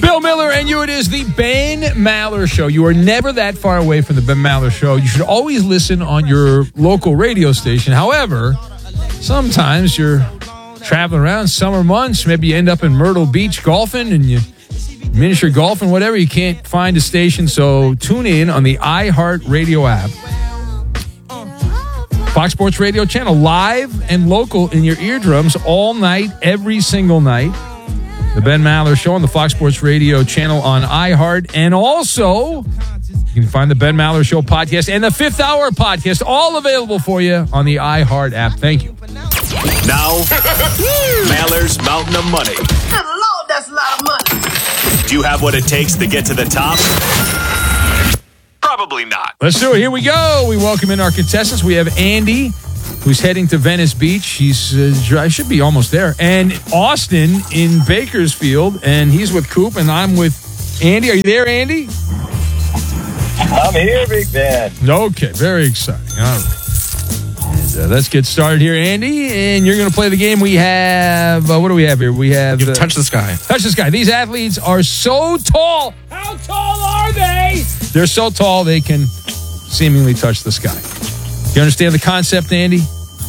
Bill Miller and you. It is the Ben Maller Show. You are never that far away from the Ben Maller Show. You should always listen on your local radio station. However, sometimes you're traveling around summer months. Maybe you end up in Myrtle Beach golfing and you miniature golfing, whatever. You can't find a station, so tune in on the iHeartRadio app. Fox Sports Radio channel, live and local in your eardrums all night, every single night. The Ben Maller Show on the Fox Sports Radio channel on iHeart. And also, you can find the Ben Maller Show podcast and the Fifth Hour podcast, all available for you on the iHeart app. Thank you. Now, Maller's Mountain of Money. Good Lord, that's a lot of money. Do you have what it takes to get to the top? Probably not. Let's do it. Here we go. We welcome in our contestants. We have Andy, who's heading to Venice Beach. He's should be almost there. And Austin in Bakersfield, and he's with Coop, and I'm with Andy. Are you there, Andy? I'm here, Big Ben. Okay, very exciting. All right. And, let's get started here, Andy. And you're going to play the game. We have, what do we have here? We have... Touch the Sky. Touch the Sky. These athletes are so tall. How tall are they? They're so tall they can seemingly touch the sky. You understand the concept, Andy?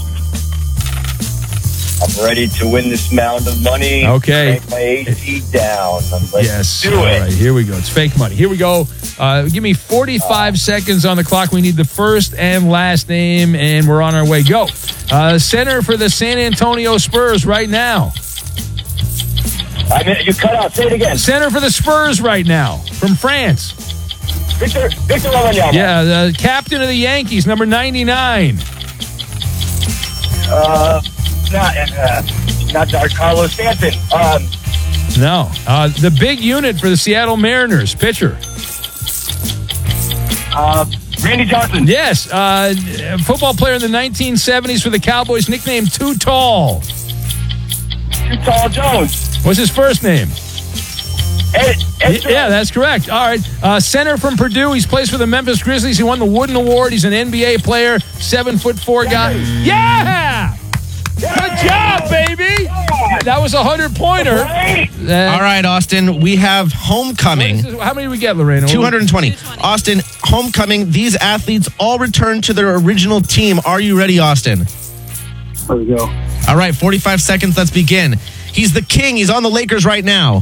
I'm ready to win this mound of money. Okay. Take my AC down. Let's do it. All right, here we go. It's fake money. Here we go. Give me 45 seconds on the clock. We need the first and last name, and we're on our way. Go. Center for the San Antonio Spurs right now. You cut out. Say it again. Center for the Spurs right now from France. Victor Wembanyama. Yeah, the captain of the Yankees, number 99. Not Carlos Stanton. No. The big unit for the Seattle Mariners, pitcher. Randy Johnson. Yes. Football player in the 1970s for the Cowboys, nicknamed Too Tall. Too Tall Jones. What's his first name? Ed Yeah, that's correct. All right. Center from Purdue. He's plays for the Memphis Grizzlies. He won the Wooden Award. He's an NBA player, 7'4" guy. Yeah! Good job, baby! That was a 100-pointer. All right, Austin, we have homecoming. How many did we get, Lorena? 220. Austin, homecoming. These athletes all return to their original team. Are you ready, Austin? Let's go. All right, 45 seconds. Let's begin. He's the king. He's on the Lakers right now.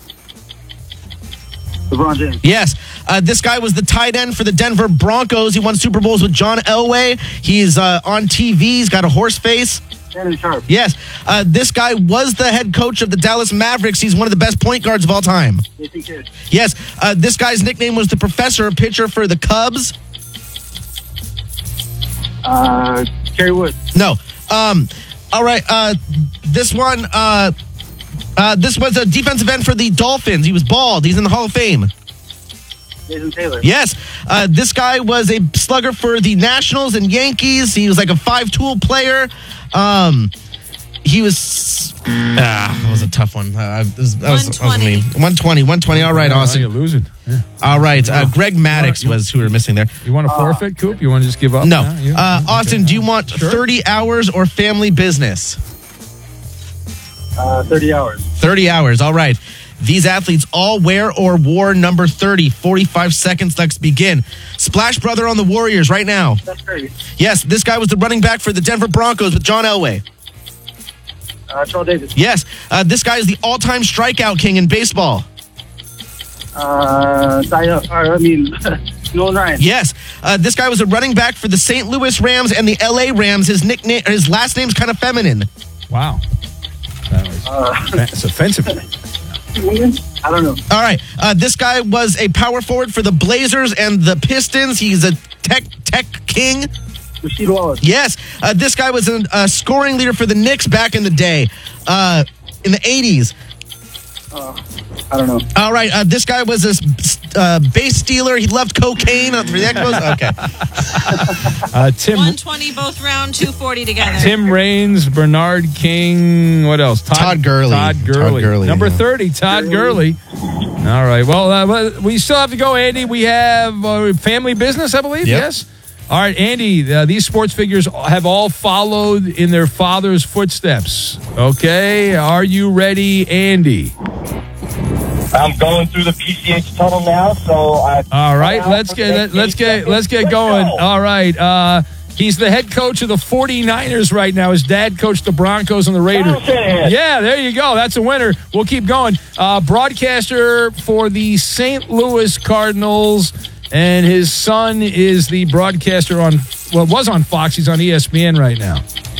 LeBron James. Yes. This guy was the tight end for the Denver Broncos. He won Super Bowls with John Elway. He's on TV. He's got a horse face. Shannon Sharp. Yes. This guy was the head coach of the Dallas Mavericks. He's one of the best point guards of all time. Yes. This guy's nickname was the Professor, a pitcher for the Cubs. Kerry Wood. No. All right. This one. This was a defensive end for the Dolphins. He was bald. He's in the Hall of Fame. Jason Taylor. Yes. This guy was a slugger for the Nationals and Yankees. He was like a 5-tool player. He was... that was a tough one. That was me. 120. All right, Austin. You're losing. Yeah. All right. Greg Maddux was who we were missing there. You want to forfeit, Coop? You want to just give up? No. Yeah, Austin, okay. do you want 30 hours or family business? 30 hours. 30 hours. All right. These athletes all wear or wore number 30. 45 seconds. Let's begin. Splash Brother on the Warriors right now. That's great. Yes, this guy was the running back for the Denver Broncos with John Elway. Charles Davis. Yes, this guy is the all-time strikeout king in baseball. Nolan Ryan. Yes, this guy was a running back for the St. Louis Rams and the LA Rams. His last name's kind of feminine. Wow. That's offensive. I don't know. All right. This guy was a power forward for the Blazers and the Pistons. He's a tech king. Rasheed Wallace. Yes. This guy was a scoring leader for the Knicks back in the day, in the 80s. I don't know. All right. This guy was a base stealer. He loved cocaine for the Expos. Okay. Tim 120 both round, 240 together. Tim Raines, Bernard King. What else? Todd Gurley. Todd Gurley. Number yeah. 30, Todd Gurley. All right. Well, we still have to go, Andy. We have family business, I believe. Yep. Yes. All right, Andy, these sports figures have all followed in their father's footsteps. Okay, are you ready, Andy? I'm going through the PCH tunnel now, so all right, let's get going. All right, he's the head coach of the 49ers right now. His dad coached the Broncos and the Raiders. Yeah, there you go. That's a winner. We'll keep going. Broadcaster for the St. Louis Cardinals, and his son is the broadcaster was on Fox. He's on ESPN right now.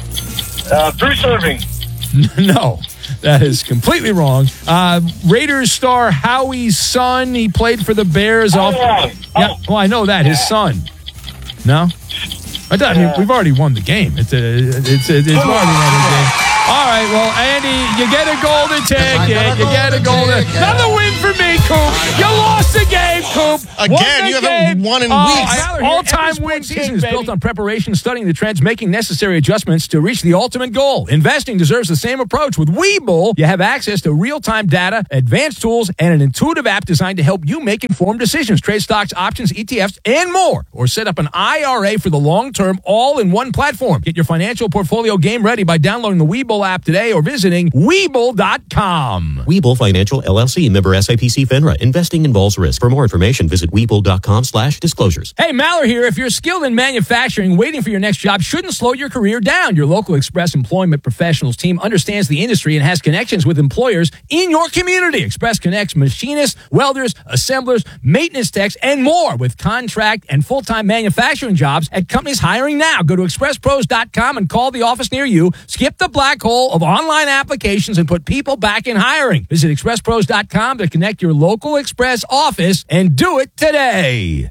Bruce Irving. No. That is completely wrong. Raiders star Howie's son. He played for the Bears. Yeah, well, I know that. His son. No? I mean, we've already won the game. It's already won the game. All right, well, Andy, you get a golden ticket. You get a golden. Another win for me, Coop. You lost the game, Coop. Again, you haven't won in weeks. All-time win season is built on preparation, studying the trends, making necessary adjustments to reach the ultimate goal. Investing deserves the same approach. With Webull, you have access to real-time data, advanced tools, and an intuitive app designed to help you make informed decisions. Trade stocks, options, ETFs, and more. Or set up an IRA for the long term, all in one platform. Get your financial portfolio game ready by downloading the Webull app today or visiting Webull.com. Webull Financial LLC, member SIPC FINRA. Investing involves risk. For more information, visit Webull.com/disclosures. Hey, Maller here. If you're skilled in manufacturing, waiting for your next job shouldn't slow your career down. Your local Express Employment Professionals team understands the industry and has connections with employers in your community. Express connects machinists, welders, assemblers, maintenance techs, and more with contract and full-time manufacturing jobs at companies hiring now. Go to expresspros.com and call the office near you. Skip the black hole of online applications and put people back in hiring. Visit expresspros.com to connect your local Express office and do it today.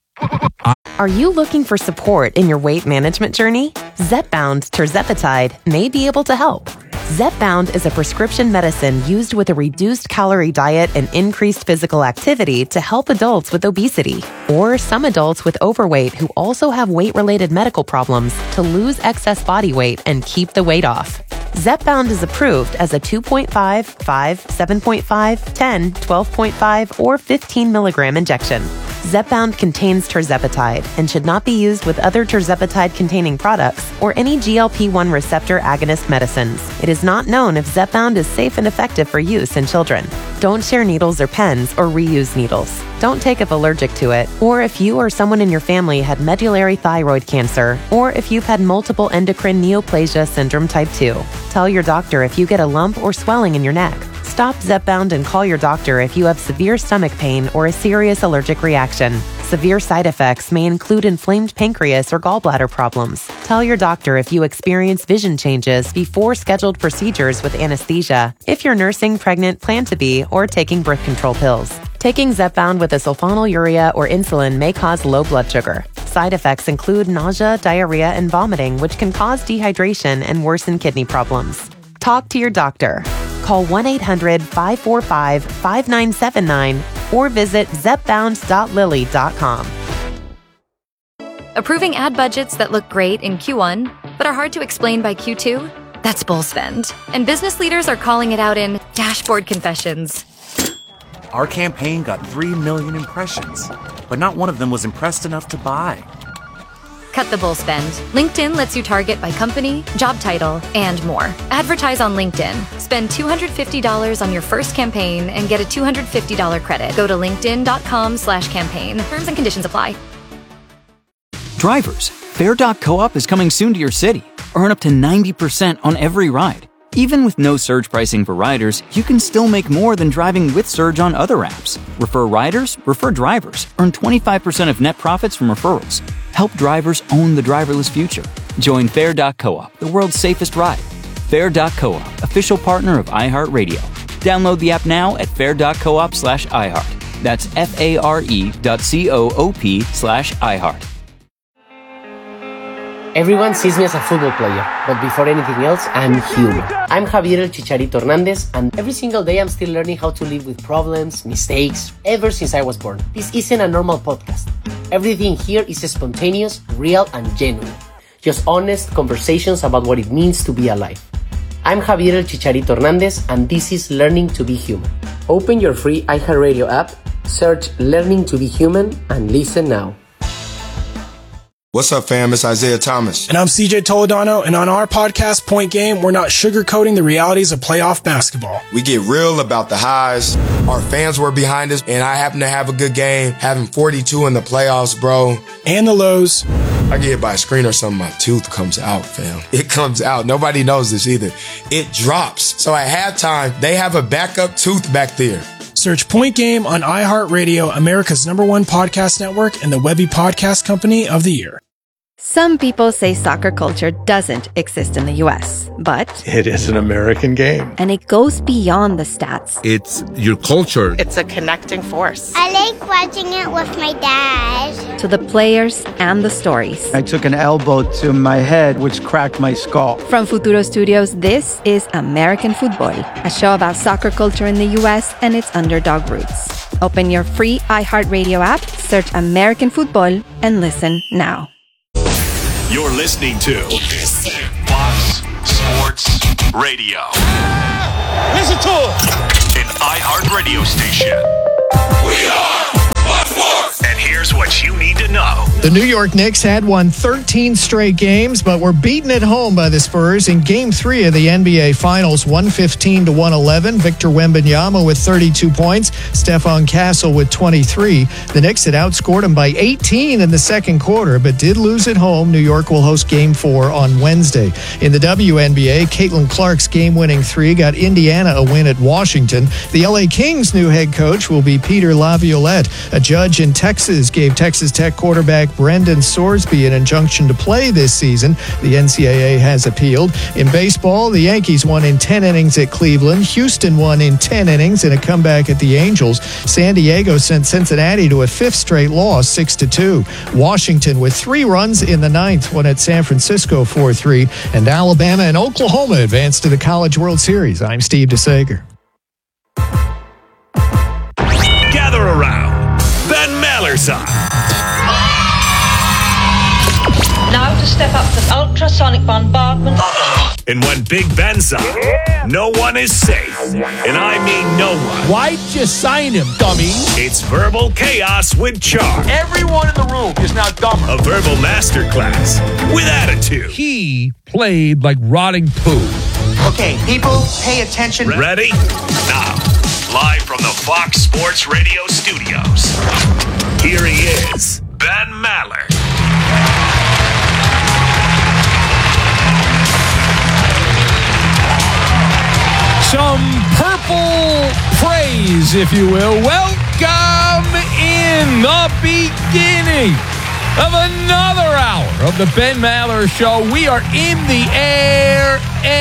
Are you looking for support in your weight management journey? Zepbound tirzepatide may be able to help. Zepbound is a prescription medicine used with a reduced calorie diet and increased physical activity to help adults with obesity or some adults with overweight who also have weight-related medical problems to lose excess body weight and keep the weight off. Zepbound is approved as a 2.5, 5, 7.5, 10, 12.5, or 15 milligram injection. Zepbound contains tirzepatide and should not be used with other tirzepatide-containing products or any GLP-1 receptor agonist medicines. It is not known if Zepbound is safe and effective for use in children. Don't share needles or pens or reuse needles. Don't take if allergic to it, or if you or someone in your family had medullary thyroid cancer, or if you've had multiple endocrine neoplasia syndrome type 2. Tell your doctor if you get a lump or swelling in your neck. Stop Zepbound and call your doctor if you have severe stomach pain or a serious allergic reaction. Severe side effects may include inflamed pancreas or gallbladder problems. Tell your doctor if you experience vision changes before scheduled procedures with anesthesia, if you're nursing, pregnant, plan to be, or taking birth control pills. Taking Zepbound with a sulfonylurea or insulin may cause low blood sugar. Side effects include nausea, diarrhea, and vomiting, which can cause dehydration and worsen kidney problems. Talk to your doctor. Call 1-800-545-5979 or visit zepbound.lilly.com. Approving ad budgets that look great in Q1 but are hard to explain by Q2? That's bull spend. And business leaders are calling it out in dashboard confessions. Our campaign got 3 million impressions, but not one of them was impressed enough to buy. Cut the bull spend. LinkedIn lets you target by company, job title, and more. Advertise on LinkedIn. Spend $250 on your first campaign and get a $250 credit. Go to linkedin.com/campaign. Terms and conditions apply. Drivers, Fare.coop is coming soon to your city. Earn up to 90% on every ride. Even with no surge pricing for riders, you can still make more than driving with Surge on other apps. Refer riders, refer drivers. Earn 25% of net profits from referrals. Help drivers own the driverless future. Join Fare.coop, the world's safest ride. Fare.coop, official partner of iHeartRadio. Download the app now at fare.coop/iHeart. That's FARE.coop/iHeart. Everyone sees me as a football player, but before anything else, I'm human. I'm Javier El Chicharito Hernandez, and every single day I'm still learning how to live with problems, mistakes, ever since I was born. This isn't a normal podcast. Everything here is spontaneous, real, and genuine. Just honest conversations about what it means to be alive. I'm Javier El Chicharito Hernandez, and this is Learning to be Human. Open your free iHeartRadio app, search Learning to be Human, and listen now. What's up, fam? It's Isaiah Thomas. And I'm CJ Toledano, and on our podcast, Point Game, we're not sugarcoating the realities of playoff basketball. We get real about the highs. Our fans were behind us, and I happen to have a good game, having 42 in the playoffs, bro. And the lows. I get hit by a screen or something, my tooth comes out, fam. It comes out. Nobody knows this either. It drops. So at halftime, they have a backup tooth back there. Search Point Game on iHeartRadio, America's #1 podcast network, and the Webby Podcast Company of the Year. Some people say soccer culture doesn't exist in the U.S., but it is an American game. And it goes beyond the stats. It's your culture. It's a connecting force. I like watching it with my dad. To the players and the stories. I took an elbow to my head, which cracked my skull. From Futuro Studios, this is American Football, a show about soccer culture in the U.S. and its underdog roots. Open your free iHeartRadio app, search American Football, and listen now. You're listening to Fox Sports Radio. Listen to it. An iHeartRadio station. We are Fox Sports. And here's what you need to know. The New York Knicks had won 13 straight games, but were beaten at home by the Spurs in Game 3 of the NBA Finals, 115-111. Victor Wembanyama with 32 points, Stephon Castle with 23. The Knicks had outscored them by 18 in the second quarter, but did lose at home. New York will host Game 4 on Wednesday. In the WNBA, Caitlin Clark's game-winning three got Indiana a win at Washington. The LA Kings' new head coach will be Peter Laviolette. A judge in Texas gave Texas Tech quarterback Brendan Sorsby an injunction to play this season. The NCAA has appealed. In baseball, the Yankees won in 10 innings at Cleveland. Houston won in 10 innings in a comeback at the Angels. San Diego sent Cincinnati to a fifth straight loss, 6-2. Washington, with 3 runs in the ninth, won at San Francisco 4-3. And Alabama and Oklahoma advanced to the College World Series. I'm Steve DeSager. Gather around. Ben Maller's on. Now to step up to ultrasonic bombardment. And when Big Ben's on, no one is safe. And I mean no one. Why'd you sign him, dummy? It's Verbal Chaos with Charm. Everyone in the room is now dumber. A verbal masterclass with attitude. He played like rotting poo. Okay, people, pay attention. Ready? Now, live from the Fox Sports Radio studios, here he is, Ben Maller. Some purple praise, if you will. Welcome in the beginning of another hour of the Ben Maller Show. We are in the air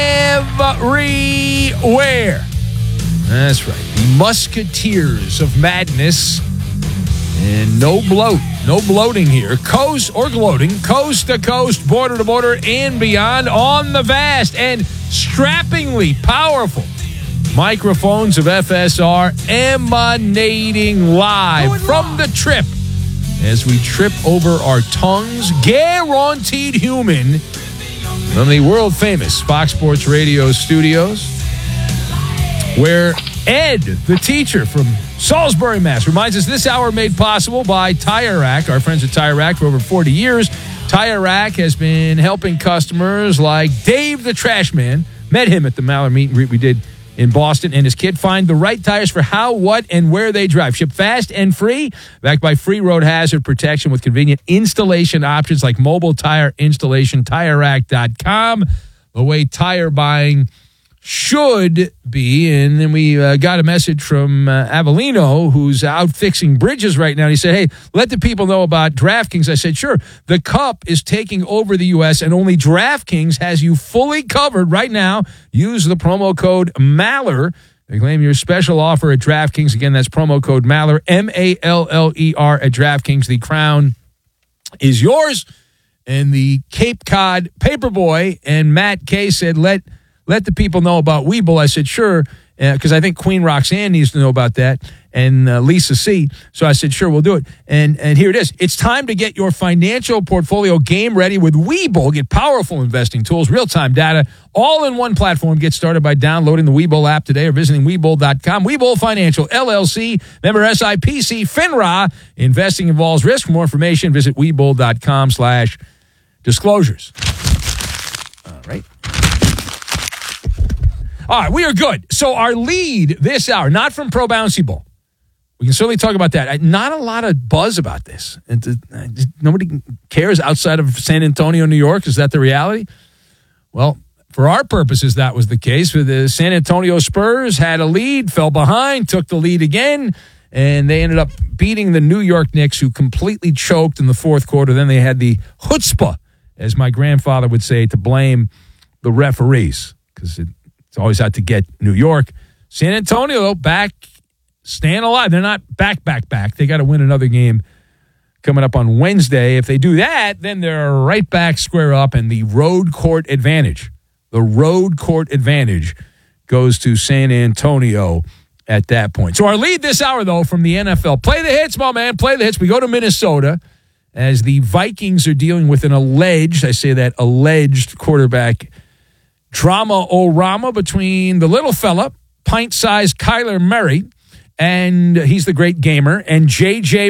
everywhere. That's right. The Musketeers of Madness. And no bloating here. Coast or gloating, coast to coast, border to border, and beyond on the vast and strappingly powerful microphones of FSR emanating live from the trip as we trip over our tongues. Guaranteed human from the world famous Fox Sports Radio studios, where Ed, the teacher from Salisbury, Mass, reminds us this hour made possible by Tire Rack. Our friends at Tire Rack for over 40 years. Tire Rack has been helping customers like Dave the Trash Man. Met him at the Maller meet and greet we did in Boston, and his kid find the right tires for how, what, and where they drive. Ship fast and free, backed by free road hazard protection with convenient installation options like mobile tire installation. TireRack.com, the way tire buying should be. And then we got a message from Avellino, who's out fixing bridges right now. And he said, hey, let the people know about DraftKings. I said, sure. The Cup is taking over the U.S., and only DraftKings has you fully covered right now. Use the promo code MALLER to claim your special offer at DraftKings. Again, that's promo code MALLER, M-A-L-L-E-R at DraftKings. The crown is yours. And the Cape Cod Paperboy and Matt Kay said, let the people know about Weeble. I said, sure, because I think Queen Roxanne needs to know about that. and Lisa C. So I said, sure, we'll do it. And here it is. It's time to get your financial portfolio game ready with Webull. Get powerful investing tools, real-time data, all in one platform. Get started by downloading the Webull app today or visiting Webull.com. Webull Financial, LLC, member SIPC, FINRA. Investing involves risk. For more information, visit Webull.com/disclosures. All right. All right, we are good. So our lead this hour, not from Pro Bouncy Bowl. We can certainly talk about that. Not a lot of buzz about this. Nobody cares outside of San Antonio, New York. Is that the reality? Well, for our purposes, that was the case. The San Antonio Spurs had a lead, fell behind, took the lead again, and they ended up beating the New York Knicks, who completely choked in the fourth quarter. Then they had the chutzpah, as my grandfather would say, to blame the referees, because it's always out to get New York. San Antonio, though, back, staying alive. They're not back. They got to win another game coming up on Wednesday. If they do that, then they're right back square up, and the road court advantage goes to San Antonio at that point. So our lead this hour, though, from the NFL. Play the hits, my man. Play the hits. We go to Minnesota as the Vikings are dealing with an alleged quarterback drama-o-rama between the little fella, pint-sized Kyler Murray, and he's the great gamer, and J.J.